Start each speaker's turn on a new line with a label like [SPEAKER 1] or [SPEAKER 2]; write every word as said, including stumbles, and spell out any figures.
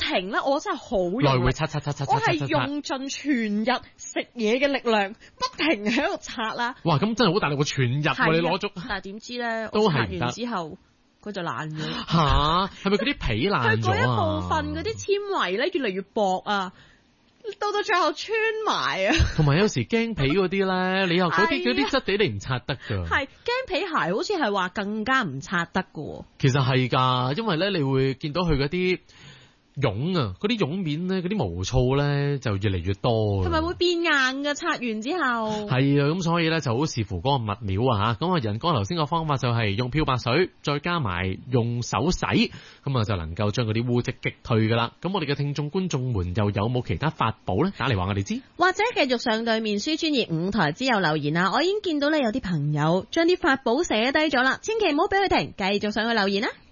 [SPEAKER 1] 停咧，我真係好
[SPEAKER 2] 來回
[SPEAKER 1] 用力，
[SPEAKER 2] 擦擦擦擦擦
[SPEAKER 1] 我
[SPEAKER 2] 擦擦
[SPEAKER 1] 係用盡全日食嘢嘅力量，不停喺度擦啦。
[SPEAKER 2] 哇，咁真係好大力喎，全日喎你攞足。
[SPEAKER 1] 但係點知咧，
[SPEAKER 2] 都
[SPEAKER 1] 我擦
[SPEAKER 2] 係唔得
[SPEAKER 1] 完之後，佢就爛咗。
[SPEAKER 2] 吓，係咪嗰啲皮爛
[SPEAKER 1] 佢嗰一
[SPEAKER 2] 咗啊？
[SPEAKER 1] 部分嗰啲纖維咧越嚟越薄啊，到到最後穿埋啊。
[SPEAKER 2] 同埋有時驚皮嗰啲咧，你又嗰啲嗰啲質地你唔擦得㗎。
[SPEAKER 1] 係驚皮鞋好似係話更加唔擦得㗎。
[SPEAKER 2] 其實係㗎，因為咧你會見到佢嗰啲絨啊，嗰啲絨面咧，嗰啲毛糙咧就越嚟越多。
[SPEAKER 1] 同埋會變硬㗎，擦完之後。
[SPEAKER 2] 係啊，咁所以咧就好視乎嗰個物料啊嚇。咁啊，仁哥頭先個方法就係用漂白水，再加埋用手洗，咁啊就能夠將嗰啲污漬擊退㗎啦。咁我哋嘅聽眾觀眾們又有冇其他法寶咧？打嚟話我哋知。
[SPEAKER 1] 或者繼續上對面書專頁五台之友留言啊！我已經見到咧有啲朋友將啲法寶寫低咗啦，千祈唔好俾佢停，繼續上去留言啦。